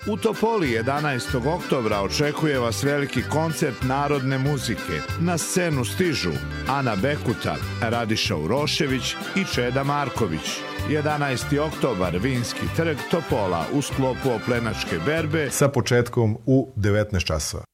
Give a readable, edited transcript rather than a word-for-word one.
U Topoli 11. oktobra očekuje vas veliki koncert narodne muzike. Na scenu stižu Ana Bekuta, Radiša Urošević i Čeda Marković. 11. oktobar, Vinski trg, Topola, u sklopu oplenačke berbe sa početkom u 19 časova.